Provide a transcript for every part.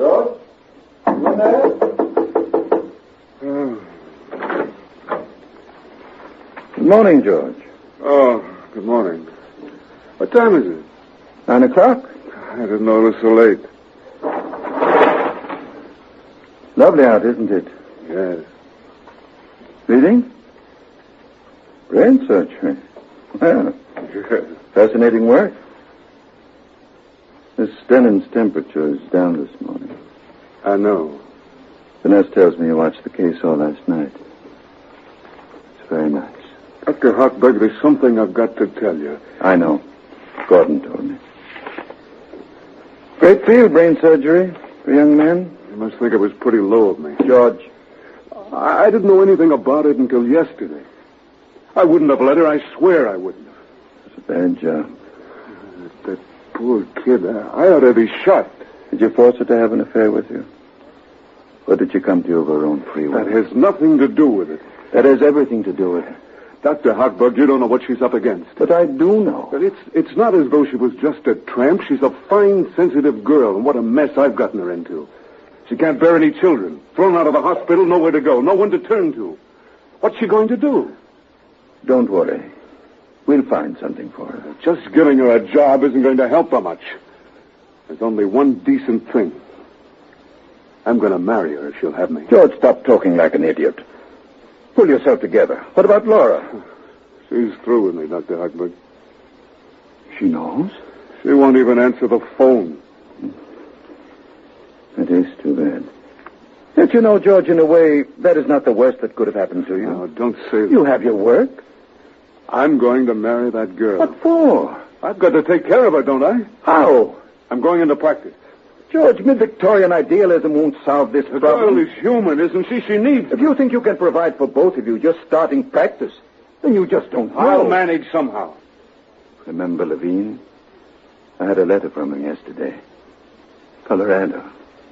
George? You in there? Good morning, George. Oh, good morning. What time is it? 9 o'clock. I didn't know it was so late. Lovely out, isn't it? Yes. Reading? Brain surgery. Well, Yes. fascinating work. Miss Stennon's temperature is down this morning. I know. The nurse tells me you watched the case all last night. It's very nice. Dr. Hochberg, there's something I've got to tell you. I know. Gordon told me. Great field, brain surgery for young men. You must think it was pretty low of me. George. I didn't know anything about it until yesterday. I wouldn't have let her. I swear I wouldn't have. It's a bad job. That poor kid. I ought to be shot. Did you force her to have an affair with you? Or did you come to you of her own free will? That has nothing to do with it. That has everything to do with it. Dr. Hochberg, you don't know what she's up against. But I do know. But it's not as though she was just a tramp. She's a fine, sensitive girl, and what a mess I've gotten her into. She can't bear any children. Thrown out of the hospital, nowhere to go, no one to turn to. What's she going to do? Don't worry. We'll find something for her. Just giving her a job isn't going to help her much. There's only one decent thing. I'm going to marry her if she'll have me. George, stop talking like an idiot. Pull yourself together. What about Laura? She's through with me, Dr. Hochberg. She knows? She won't even answer the phone. It is too bad. Yet you know, George, in a way, that is not the worst that could have happened to you. No, don't say that. You have your work. I'm going to marry that girl. What for? I've got to take care of her, don't I? How? I'm going into practice. George, mid-Victorian idealism won't solve this The problem. girl is human, isn't she? She needs If you think you can provide for both of you just starting practice, then you just don't know. I'll manage somehow. Remember Levine? I had a letter from him yesterday. Colorado.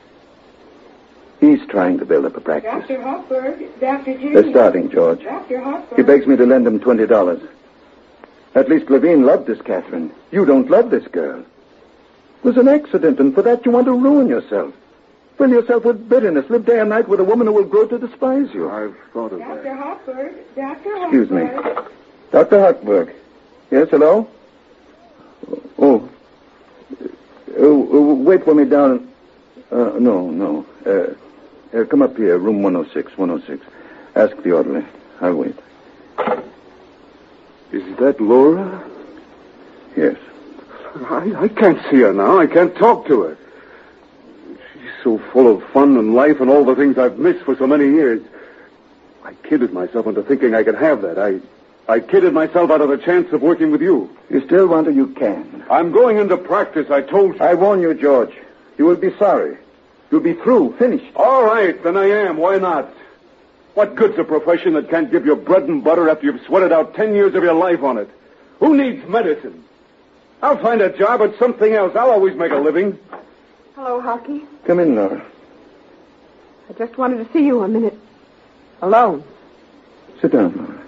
He's trying to build up a practice. Dr. Hochberg, Dr. Junior. They're starting, George. Dr. Hochberg. He begs me to lend him $20. At least Levine loved this Catherine. You don't love this girl. It was an accident, and for that you want to ruin yourself. Fill yourself with bitterness. Live day and night with a woman who will grow to despise you. I've thought of Dr. that. Hochberg, Dr. Hochberg. Excuse me. Dr. Hochberg. Yes, hello? Wait for me down. No. Come up here, room 106. Ask the orderly. I'll wait. Is that Laura? Yes. I can't see her now. I can't talk to her. She's so full of fun and life and all the things I've missed for so many years. I kidded myself into thinking I could have that. I kidded myself out of the chance of working with you. You still want her, you can. I'm going into practice, I told you. I warn you, George. You will be sorry. You'll be through, finished. All right, then I am. Why not? What good's a profession that can't give you bread and butter after you've sweated out 10 years of your life on it? Who needs medicine? I'll find a job at something else. I'll always make a living. Hello, Hockey. Come in, Laura. I just wanted to see you a minute. Alone. Sit down, Laura.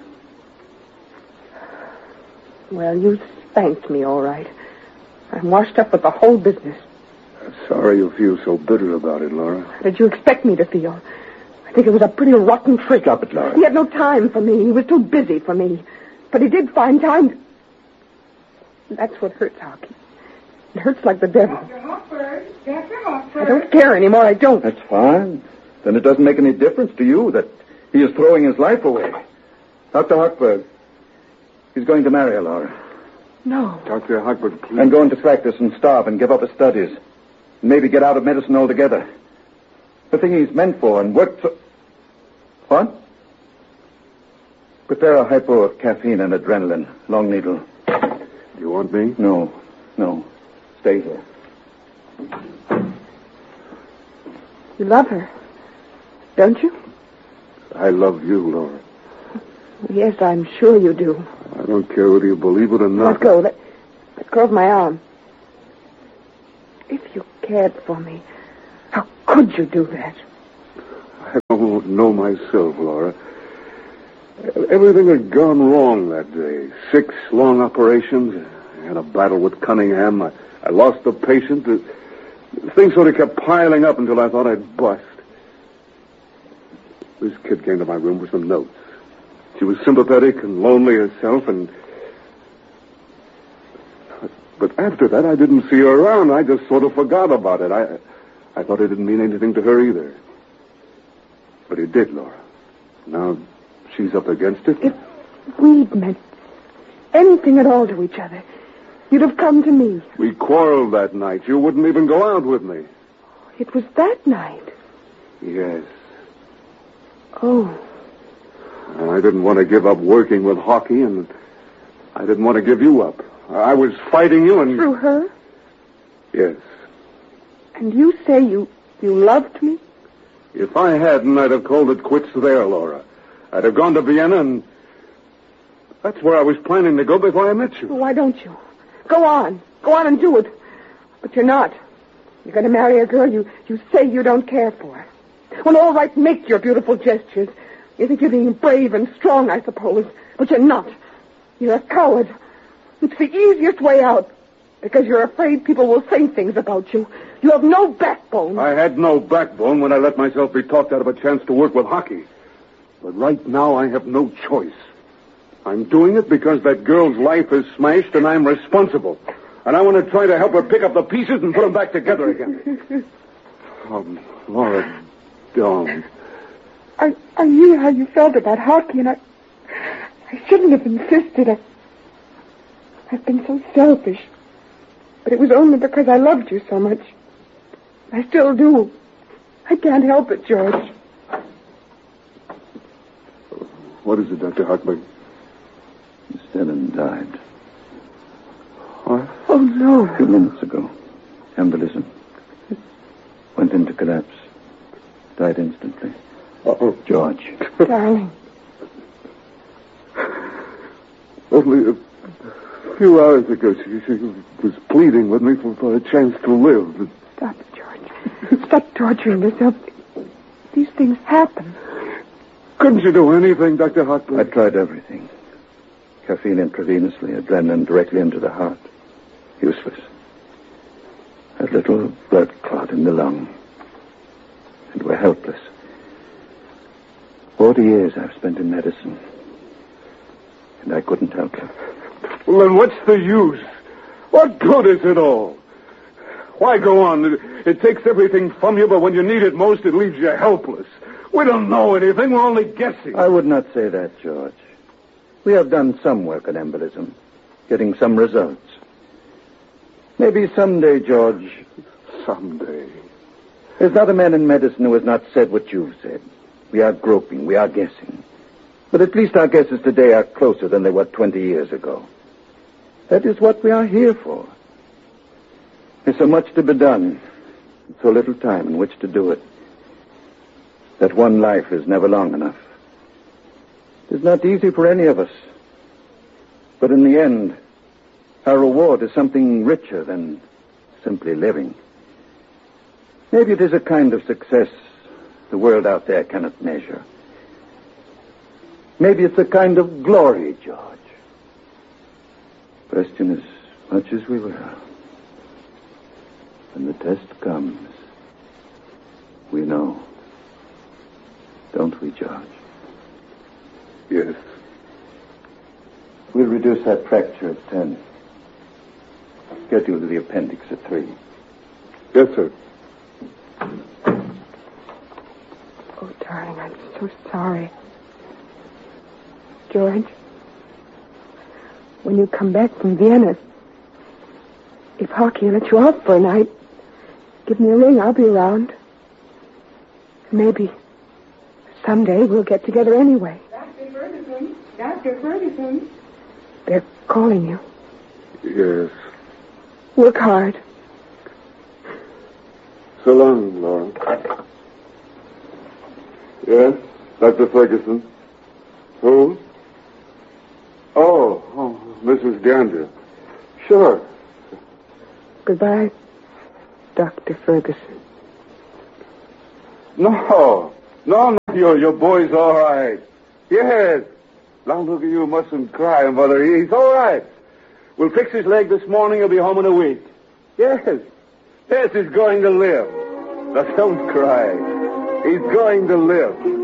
Well, you spanked me, all right. I'm washed up with the whole business. I'm sorry you feel so bitter about it, Laura. How did you expect me to feel? I think it was a pretty rotten trick. Stop it, Laura. He had no time for me. He was too busy for me. But he did find time to... That's what hurts, Hockey. It hurts like the devil. Dr. Hochberg. I don't care anymore. I don't. That's fine. Then it doesn't make any difference to you that he is throwing his life away. Dr. Hochberg, he's going to marry her, Laura. No. Dr. Hochberg, please. And go into practice and starve and give up his studies. Maybe get out of medicine altogether. The thing he's meant for and worked so... What? Prepare a hypo of caffeine and adrenaline. Long needle. You want me? No. Stay here. You love her, don't you? I love you, Laura. Yes, I'm sure you do. I don't care whether you believe it or not. Let go. Let go of my arm. If you cared for me, how could you do that? I don't know myself, Laura. Everything had gone wrong that day. 6 long operations. I had a battle with Cunningham. I lost the patient. Things sort of kept piling up until I thought I'd bust. This kid came to my room with some notes. She was sympathetic and lonely herself, But after that, I didn't see her around. I just sort of forgot about it. I thought it didn't mean anything to her either. But it did, Laura. Now she's up against it. If we'd meant anything at all to each other, you'd have come to me. We quarreled that night. You wouldn't even go out with me. It was that night. Yes. Oh. I didn't want to give up working with hockey, and I didn't want to give you up. I was fighting you and... Through her? Yes. And you say you loved me? If I hadn't, I'd have called it quits there, Laura. I'd have gone to Vienna, and that's where I was planning to go before I met you. Why don't you? Go on. Go on and do it. But you're not. You're going to marry a girl you say you don't care for. Well, all right, make your beautiful gestures. You think you're being brave and strong, I suppose. But you're not. You're a coward. It's the easiest way out. Because you're afraid people will say things about you. You have no backbone. I had no backbone when I let myself be talked out of a chance to work with hockey. But right now, I have no choice. I'm doing it because that girl's life is smashed and I'm responsible. And I want to try to help her pick up the pieces and put them back together again. Laura, don't. I knew how you felt about hockey, and I shouldn't have insisted. I've been so selfish. But it was only because I loved you so much. I still do. I can't help it, George. What is it, Dr. Hartman? Miss Dillon died. What? Oh, no. A few minutes ago. Embolism. Went into collapse. Died instantly. Uh-oh. George. Darling. Only a few hours ago, she was pleading with me for a chance to live. Stop it, George. Stop torturing yourself. These things happen. Couldn't you do anything, Dr. Hartman? I tried everything. Caffeine intravenously, adrenaline directly into the heart. Useless. A little blood clot in the lung. And we're helpless. 40 years I've spent in medicine. And I couldn't help her. Well, then what's the use? What good is it all? Why go on? It takes everything from you, but when you need it most, it leaves you helpless. We don't know anything. We're only guessing. I would not say that, George. We have done some work on embolism, getting some results. Maybe someday, George... Someday. There's not a man in medicine who has not said what you've said. We are groping. We are guessing. But at least our guesses today are closer than they were 20 years ago. That is what we are here for. There's so much to be done, and so little time in which to do it. That one life is never long enough. It's not easy for any of us. But in the end, our reward is something richer than simply living. Maybe it is a kind of success the world out there cannot measure. Maybe it's a kind of glory, George. Question as much as we will. When the test comes, we know. Don't we, George? Yes. We'll reduce that fracture at 10. Schedule the appendix at 3. Yes, sir. Oh, darling, I'm so sorry. George, when you come back from Vienna, if Hockey lets you off for a night, give me a ring. I'll be around. Maybe someday we'll get together anyway. Dr. Ferguson. Dr. Ferguson. They're calling you. Yes. Work hard. So long, Laura. Yes, Dr. Ferguson. Who? Oh, Mrs. Gander. Sure. Goodbye, Dr. Ferguson. No, your boy's all right. Yes. Now look at you, mustn't cry, Mother. He's all right. We'll fix his leg this morning. He'll be home in a week. Yes. Yes, he's going to live. Now, don't cry. He's going to live.